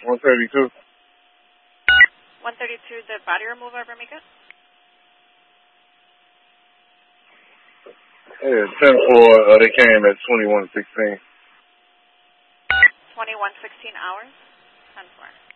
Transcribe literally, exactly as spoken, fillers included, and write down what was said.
one thirty-two. one thirty-two, the body removal ever make it? Yeah, ten four, uh, they came at twenty-one sixteen. twenty-one sixteen hours? ten four.